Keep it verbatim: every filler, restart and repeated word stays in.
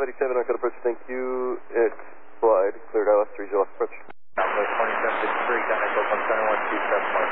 eighty-seven, I could approach, thank you. It's slide, cleared I L S three, July approach. Southwest twenty-seven fifty-three, Echo one seven one two seven one.